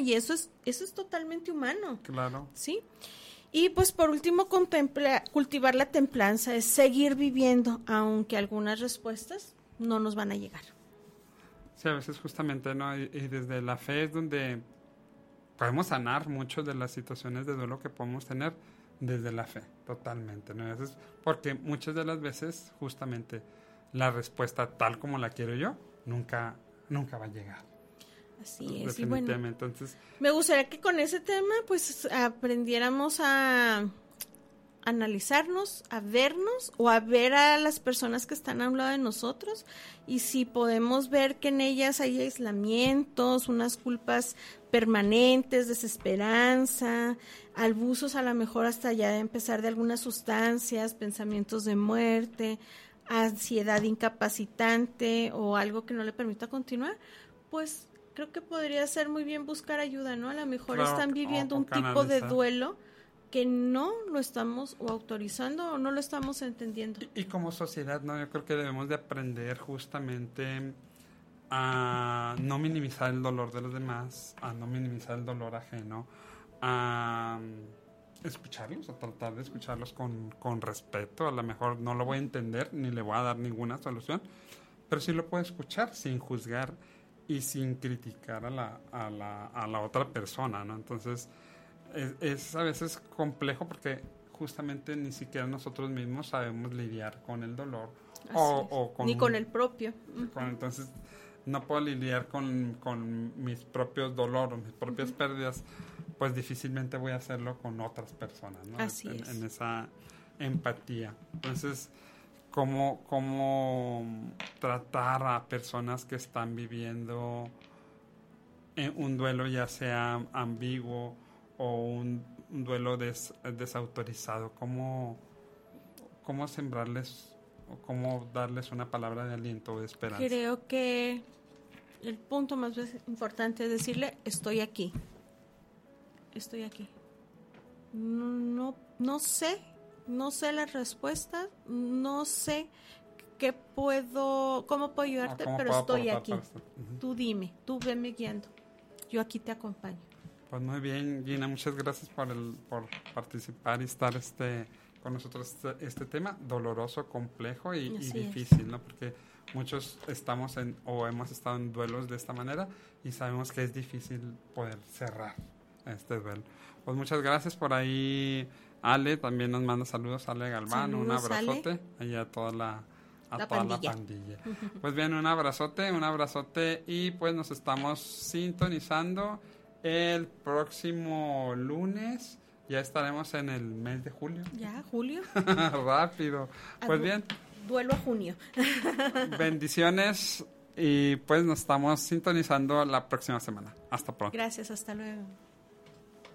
y eso es totalmente humano. Claro. ¿Sí? Y pues por último, cultivar la templanza, es seguir viviendo, aunque algunas respuestas no nos van a llegar. Sí, a veces justamente, ¿no? Y desde la fe es donde podemos sanar mucho de las situaciones de duelo que podemos tener desde la fe, totalmente, ¿no? Eso es porque muchas de las veces justamente la respuesta tal como la quiero yo nunca va a llegar. Así es. Definitivamente. Y bueno, Entonces, me gustaría que con ese tema pues aprendiéramos a analizarnos, a vernos o a ver a las personas que están a un lado de nosotros, y si podemos ver que en ellas hay aislamientos, unas culpas permanentes, desesperanza, abusos a lo mejor hasta ya de empezar de algunas sustancias, pensamientos de muerte, ansiedad incapacitante o algo que no le permita continuar, pues creo que podría ser muy bien buscar ayuda, ¿no? A lo mejor claro, están viviendo un tipo de duelo que no lo estamos o autorizando o no lo estamos entendiendo. Y como sociedad, ¿no? Yo creo que debemos de aprender justamente a no minimizar el dolor de los demás, a no minimizar el dolor ajeno, a escucharlos, a tratar de escucharlos con respeto. A lo mejor no lo voy a entender ni le voy a dar ninguna solución, pero sí lo puedo escuchar sin juzgar y sin criticar a la otra persona, ¿no? Entonces es a veces complejo porque justamente ni siquiera nosotros mismos sabemos lidiar con el dolor ni con el propio. Entonces no puedo lidiar con mis propios dolores, mis propias pérdidas, pues difícilmente voy a hacerlo con otras personas, ¿no? Así es. En esa empatía. Entonces, ¿cómo tratar a personas que están viviendo un duelo ya sea ambiguo o un duelo desautorizado? ¿Cómo sembrarles o cómo darles una palabra de aliento o de esperanza? Creo que el punto más importante es decirle, estoy aquí. No sé la respuesta, no sé cómo puedo ayudarte, pero estoy aquí. Tú dime, tú veme guiando. Yo aquí te acompaño. Pues muy bien, Gina, muchas gracias por participar y estar con nosotros este tema doloroso, complejo y difícil, ¿no? Porque muchos estamos o hemos estado en duelos de esta manera y sabemos que es difícil poder cerrar este duelo. Pues muchas gracias por ahí. Ale también nos manda saludos, Ale Galván, saludos, un abrazote Ale. ahí a toda la pandilla. Pues bien, un abrazote y pues nos estamos sintonizando el próximo lunes. Ya estaremos en el mes de julio. Ya, julio. Rápido. Pues bien. Duelo a junio. Bendiciones y pues nos estamos sintonizando la próxima semana. Hasta pronto. Gracias, hasta luego.